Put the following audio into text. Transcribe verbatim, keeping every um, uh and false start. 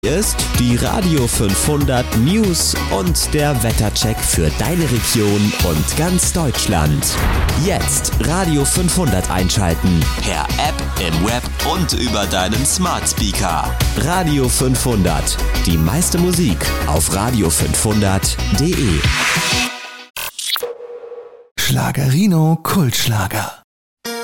Ist die Radio fünfhundert News und der Wettercheck für deine Region und ganz Deutschland. Jetzt Radio fünfhundert einschalten. Per App, im Web und über deinen Smart Speaker. Radio fünfhundert. Die meiste Musik auf radio fünfhundert punkt de. Schlagerino Kultschlager.